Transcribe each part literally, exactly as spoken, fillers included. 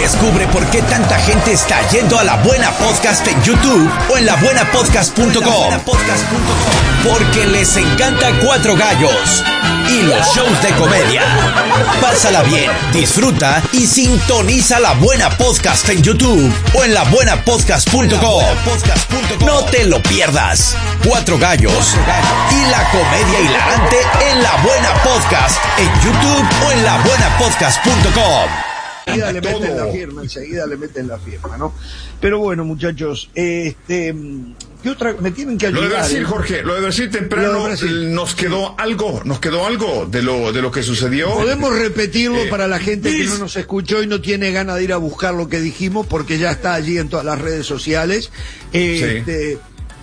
Descubre por qué tanta gente está yendo a La Buena Podcast en YouTube o en la buena podcast punto com. Porque les encanta Cuatro Gallos y los shows de comedia. Pásala bien, disfruta y sintoniza La Buena Podcast en YouTube o en la buena podcast punto com. No te lo pierdas. Cuatro Gallos y la comedia hilarante en La Buena Podcast en YouTube o en la buena podcast punto com. Enseguida le meten la firma, enseguida le meten la firma, ¿no? Pero bueno, muchachos, este, ¿qué otra? Me tienen que ayudar. Lo de Brasil, ¿eh? Jorge, lo de Brasil temprano, de Brasil. nos quedó algo, nos quedó algo de lo de lo que sucedió. Podemos repetirlo eh, para la gente dis... que no nos escuchó y no tiene ganas de ir a buscar lo que dijimos, porque ya está allí en todas las redes sociales. Eh, sí. este,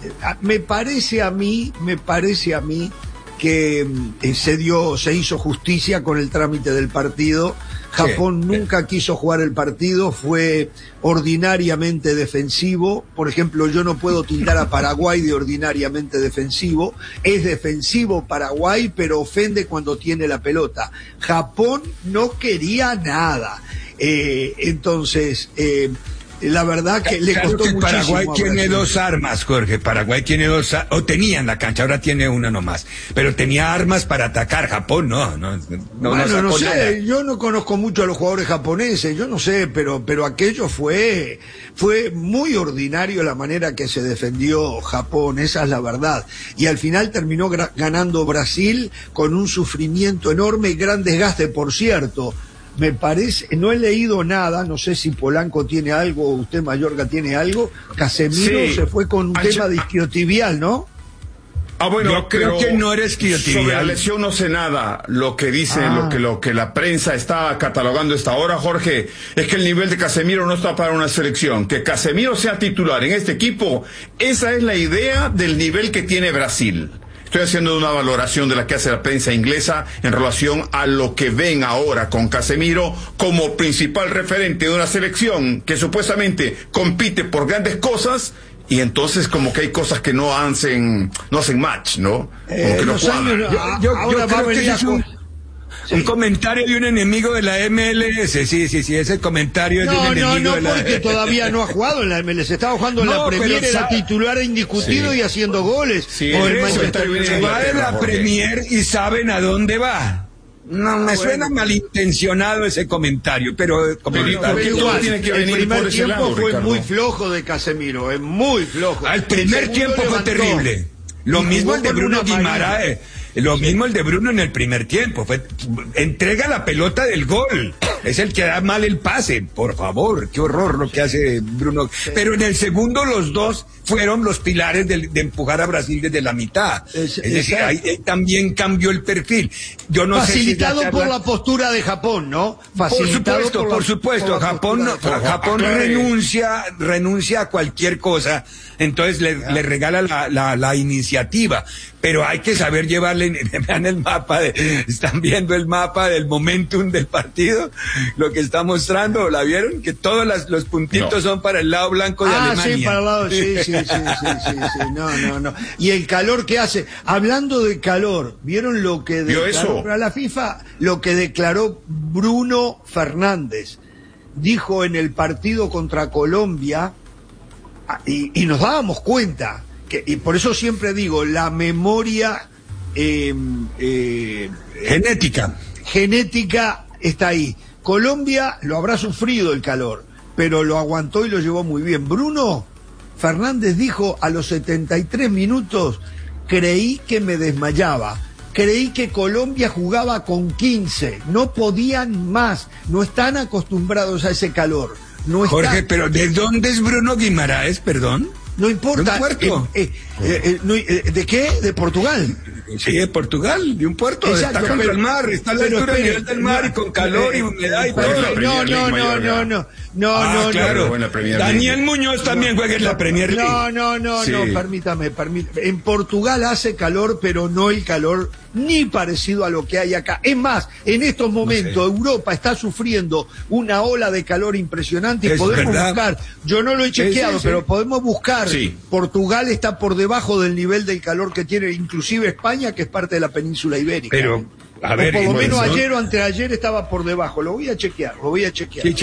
me parece a mí, me parece a mí que eh, se dio, se hizo justicia con el trámite del partido. Japón sí. nunca quiso jugar el partido, fue ordinariamente defensivo. Por ejemplo, yo no puedo tildar a Paraguay de ordinariamente defensivo. Es defensivo Paraguay, pero ofende cuando tiene la pelota. Japón no quería nada. Eh, entonces, eh, la verdad que le claro costó que muchísimo. Paraguay tiene dos armas, Jorge. Paraguay tiene dos, o tenía en la cancha, ahora tiene una nomás. Pero tenía armas para atacar. Japón no, no, no, bueno, no, no sé, nada. Yo no conozco mucho a los jugadores japoneses, yo no sé, pero, pero aquello fue, fue muy ordinario la manera que se defendió Japón, esa es la verdad. Y al final terminó ganando Brasil con un sufrimiento enorme y gran desgaste, por cierto. Me parece, no he leído nada, no sé si Polanco tiene algo, usted Mayorga tiene algo. Casemiro sí. se fue con un Anche... tema de isquiotibial, ¿no? Ah, bueno, yo creo que no era isquiotibial. Sobre la lesión no sé nada. Lo que dice, ah. lo que lo que la prensa está catalogando esta hora, Jorge, es que el nivel de Casemiro no está para una selección. Que Casemiro sea titular en este equipo, esa es la idea del nivel que tiene Brasil. Estoy haciendo una valoración de la que hace la prensa inglesa en relación a lo que ven ahora con Casemiro como principal referente de una selección que supuestamente compite por grandes cosas y entonces como que hay cosas que no hacen no hacen match, ¿no? Eh, que no años, yo, yo, yo creo que es un, sí. un comentario de un enemigo de la M L S, sí, sí, sí, ese comentario es no, de un enemigo no, no, de la... porque todavía no ha jugado en la M L S, estaba jugando en no, la Premier, era titular indiscutido sí. y haciendo goles. Sí, por el Manchester United. Va en la Premier y saben a dónde va. No, me ah, suena bueno. malintencionado ese comentario, pero... Comentario. Pero igual, tiene que el primer tiempo lado, fue Ricardo. muy flojo de Casemiro, es muy flojo. Al primer tiempo fue levantó. terrible. Lo mismo el de Bruno Guimaraes. Lo sí. mismo el de Bruno en el primer tiempo. Fue, entrega la pelota del gol. Es el que da mal el pase. Por favor, qué horror lo que hace Bruno. Sí. Pero en el segundo los dos fueron los pilares de, de empujar a Brasil desde la mitad. Es, es decir, ahí, ahí también cambió el perfil. Yo no Facilitado sé si por la postura de Japón, ¿no? Facilitado por supuesto, por, la, por supuesto. Por Japón, no, Japón renuncia, renuncia a cualquier cosa. Entonces le, le regala la, la, la iniciativa. Pero hay que saber llevarle, vean el mapa, de, están viendo el mapa del momentum del partido, lo que está mostrando, ¿la vieron? Que todos las, los puntitos no. son para el lado blanco de ah, Alemania. Ah, sí, para el lado, sí, sí, sí, sí, sí, sí, no, no, no. Y el calor que hace, hablando de calor, ¿vieron lo que declaró para la FIFA? Lo que declaró Bruno Fernández. Dijo en el partido contra Colombia, y, y nos dábamos cuenta, que, y por eso siempre digo, la memoria eh, eh, genética. Genética está ahí. Colombia lo habrá sufrido el calor, pero lo aguantó y lo llevó muy bien. Bruno Fernández dijo a los setenta y tres minutos, creí que me desmayaba. Creí que Colombia jugaba con quince, no podían más, no están acostumbrados a ese calor. No está... Jorge, pero ¿de dónde es Bruno Guimaraes, perdón? No importa. ¿De un puerto? Eh, eh, eh, no, eh, ¿De qué? ¿De Portugal? Sí, de Portugal, de un puerto. Exacto, está contra el mar, está a la altura del nivel del mar no, y con calor eh, y humedad y todo. No, no, no, no, no. No, ah, no, claro. no. Daniel Muñoz también juega en la Premier League. No, no, no, sí. no, permítame, permítame. En Portugal hace calor, pero no el calor ni parecido a lo que hay acá. Es más, en estos momentos no sé. Europa está sufriendo una ola de calor impresionante y es podemos verdad. buscar, yo no lo he chequeado, sí, sí, sí. pero podemos buscar. Sí. Portugal está por debajo del nivel del calor que tiene inclusive España, que es parte de la península ibérica. Pero, a ver, o por lo menos eso... ayer o anteayer estaba por debajo. Lo voy a chequear, lo voy a chequear. Sí,